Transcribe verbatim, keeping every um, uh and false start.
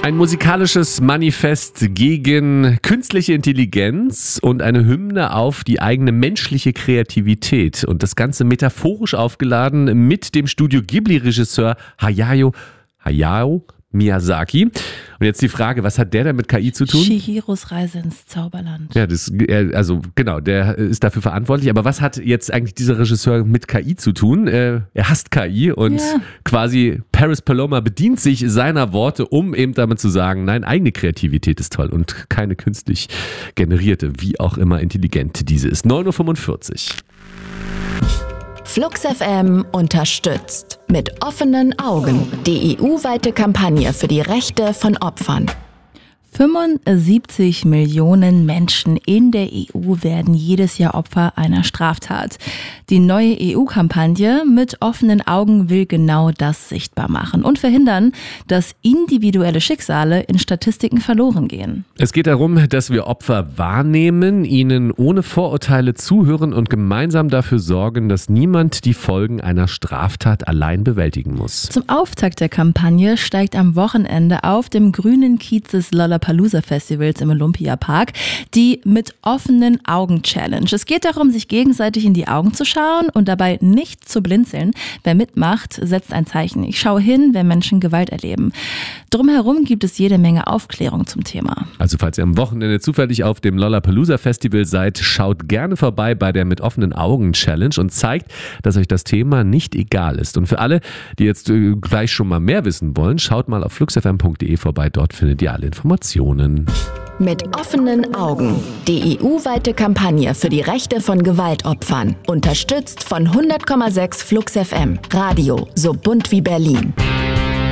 Ein musikalisches Manifest gegen künstliche Intelligenz und eine Hymne auf die eigene menschliche Kreativität. Und das Ganze metaphorisch aufgeladen mit dem Studio Ghibli-Regisseur Hayao, Hayao Miyazaki. Und jetzt die Frage, was hat der denn mit K I zu tun? Chihiros Reise ins Zauberland. Ja, das, also genau, der ist dafür verantwortlich. Aber was hat jetzt eigentlich dieser Regisseur mit K I zu tun? Er hasst K I und ja. quasi Paris Paloma bedient sich seiner Worte, um eben damit zu sagen, nein, eigene Kreativität ist toll und keine künstlich generierte, wie auch immer intelligent diese ist. neun Uhr fünfundvierzig. Flux F M unterstützt mit offenen Augen die E U-weite Kampagne für die Rechte von Opfern. fünfundsiebzig Millionen Menschen in der E U werden jedes Jahr Opfer einer Straftat. Die neue E U-Kampagne mit offenen Augen will genau das sichtbar machen und verhindern, dass individuelle Schicksale in Statistiken verloren gehen. Es geht darum, dass wir Opfer wahrnehmen, ihnen ohne Vorurteile zuhören und gemeinsam dafür sorgen, dass niemand die Folgen einer Straftat allein bewältigen muss. Zum Auftakt der Kampagne steigt am Wochenende auf dem grünen Kiez des Lollapalooza Festivals im Olympiapark die Mit offenen Augen Challenge. Es geht darum, sich gegenseitig in die Augen zu schauen und dabei nicht zu blinzeln. Wer mitmacht, setzt ein Zeichen. Ich schaue hin, wenn Menschen Gewalt erleben. Drumherum gibt es jede Menge Aufklärung zum Thema. Also falls ihr am Wochenende zufällig auf dem Lollapalooza Festival seid, schaut gerne vorbei bei der Mit offenen Augen Challenge und zeigt, dass euch das Thema nicht egal ist. Und für alle, die jetzt äh, gleich schon mal mehr wissen wollen, schaut mal auf fluxfm punkt de vorbei. Dort findet ihr alle Informationen. Mit offenen Augen. Die E U-weite Kampagne für die Rechte von Gewaltopfern. Unterstützt von hundert Komma sechs Flux F M. Radio so bunt wie Berlin.